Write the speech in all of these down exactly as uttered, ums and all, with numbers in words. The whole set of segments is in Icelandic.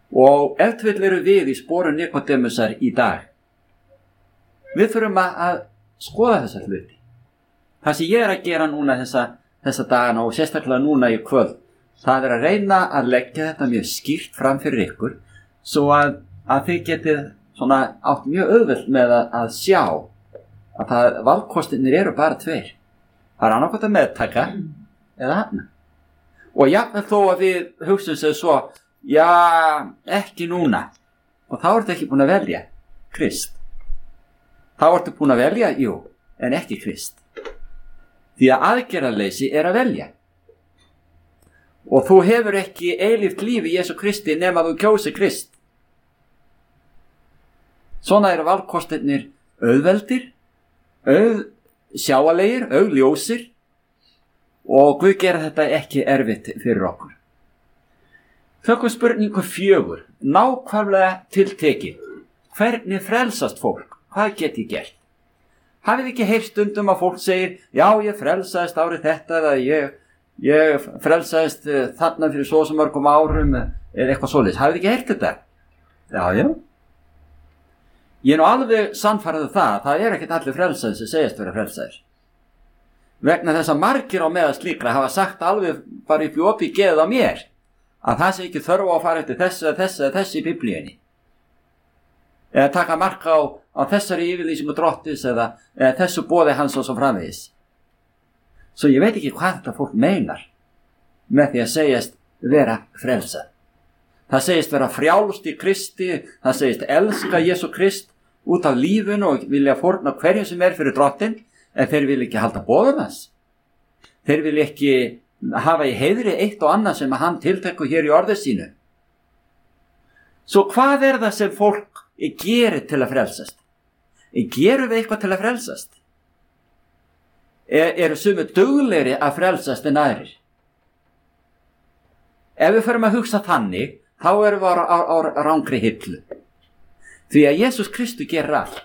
Og ef til vill eru við í sporum Nikodémusar í dag. Við þurfum að skoða þessa hluti. Það sem ég er að gera núna þessa, þessa dagana og sérstaklega núna í kvöld, það er að reyna að leggja þetta mjög skýrt fram fyrir ykkur svo að, að þið getið svona átt mjög auðvelt með að, að sjá að það, valkostirnir eru bara tveir. Það er annarkvæmt að meðtaka eða hafna. Og jafnvel þó að við hugsum sér svo, já, ekki núna. Og þá ertu ekki búin að velja Krist. Þá ertu búin að velja, jú, en ekki Krist. Því að aðgerðarleysi er að velja. Og þú hefur ekki eilíft líf í Jesú Kristi nema þú kjósi Krist. Svona eru valkostirnir auðveldir, auðsjáalegir, auðljósir og Guð gera þetta ekki erfitt fyrir okkur. Tökum spurningu fjögur, nákvæmlega tiltekið. Hvernig frelsast fólk? Hvað get ég gert? Hafið ekki heyrt stundum að fólk segir, já, ég frelsaðist árið þetta eða ég, ég frelsaðist uh, þarna fyrir svo sem mörgum árum eða eitthvað svoleiðis. Hafið ekki heyrt þetta? Já, já. Ég er nú alveg sannfærður það, það er ekkert allir frelsaðir sem segjast vera frelsaðir. Vegna þess að margir á meðal slíkra hafa sagt alveg bara upp í opið geðið á mér að það sé ekki þörf á að fara eftir þessu eða þessu eða þessu í biblíunni. Eða taka marka á, á þessari yfirlýsingu Drottins eða, eða þessu boði hans og svo framvegis. Svo ég veit ekki hvað þetta fólk meinar með því að segjast vera frelsað. Það segist vera frjálst í Kristi, það segist elska Jesú Krist út af lífinu og vilja fórna hverju sem er fyrir Drottin, en þeir vilja ekki halda boðum hans. Þeir vilja ekki hafa í heiðri eitt og annað sem að hann tiltekur hér í orðið sínu. Svo hvað er það sem fólk gerir til að frelsast? Gerum við eitthvað til að frelsast? Er, eru sumir duglegri að frelsast en aðrir? Ef við förum að hugsa þannig, þá erum við á, á, á rangri hillu. Því að Jesús Kristus gerir allt.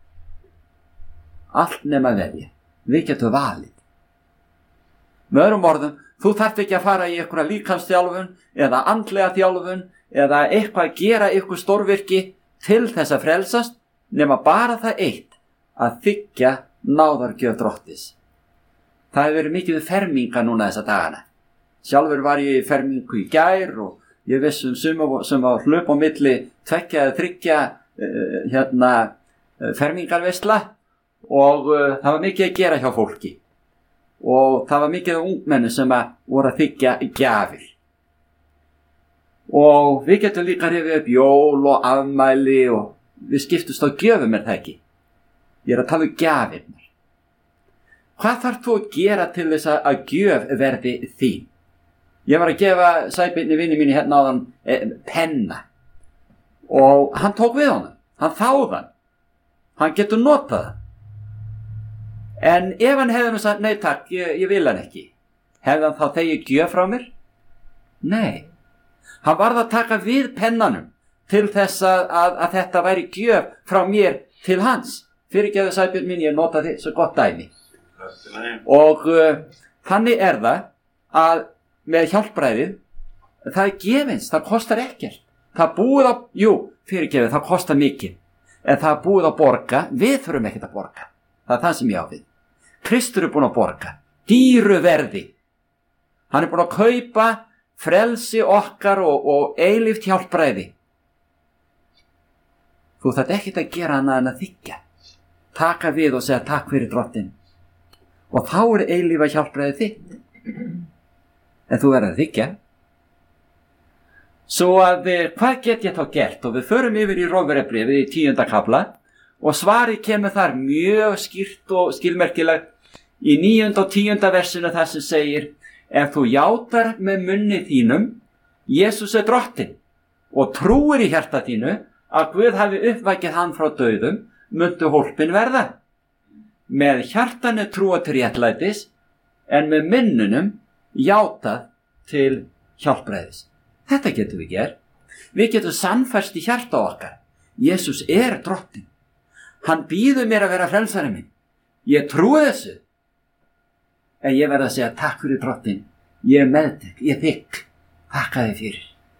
Allt nema velja. Við getum valið. Með öðrum orðum, þú þarft ekki að fara í einhverja líkamsþjálfun eða andlega þjálfun eða eitthvað að gera eitthvað stórvirki til þess að frelsast, nema bara það eitt að þiggja náðargjöf Drottis. Það hefur verið mikið ferminga núna þessa dagana. Sjálfur var ég í fermingu í gær og ég viss um suma sem á hlaup á milli tveggja eða þriggja uh, hérna uh, fermingarveisla og uh, það var mikið að gera hjá fólki. Og það var mikið af ungmenni sem að voru að þiggja gjafir. Og við getum líka rifið upp jól og afmæli og við skiptust á gjöfum er það ekki. Ég er að tala um gjafirnar. Hvað þarf þú að gera til þess að gjöf verði þín? Ég var að gefa Sæbirni vini mínu hérna áðan eh, penna og hann tók við honum. Hann þáði hann. Hann getur notað það. En ef hann hefði nú sagt, nei takk, ég, ég vil hann ekki, hefði hann þá þegið gjöf frá mér? Nei. Hann varð að taka við pennanum til þess að, að, að þetta væri gjöf frá mér til hans. Fyrirgefðu Sæbjörn mín, ég nota þið svo gott dæmi. Og uh, þannig er það að með hjálpræðið, það er gefins, það kostar ekkert. Það búið að, jú, fyrirgefðu, það kostar mikið. En það búið að borga, við þurfum ekkert að borga. Það er það sem ég á við. Kristur er búin að borga, dýru verði. Hann er búin að kaupa frelsi okkar og, og eilíft hjálpræði. Þú þarft ekkert að gera annað en að þiggja. Taka við og segja takk fyrir Drottin. Og þá er eilífa hjálpræði þitt. En þú verður að þiggja. Svo að hvað get ég þá gert? Og við förum yfir í Rómverjabréfið í tíunda kafla og svari kemur þar mjög skýrt og skilmerkilegt í níunda og tíunda versinu þar sem segir: ef þú játar með munni þínum Jesús er Drottinn og trúir í hjarta þínu að Guð hafi uppvækið hann frá dauðum, muntu hólpin verða. Með hjartanu trúa til réttlætis, en með munnunum játað til hjálpræðis. Þetta getum við gert. Við getum sannfærst í hjarta okkar. Jesús er Drottinn. Hann býður mér að vera frelsari minn. Ég trúi þessu. En ég verð að segja takk fyrir Drottinn. Ég er meðtek, ég þykk. Þakka þér fyrir.